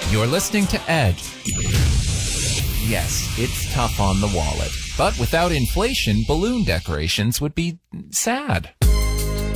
You're listening to Ed. Yes, it's tough on the wallet. But without inflation, balloon decorations would be sad.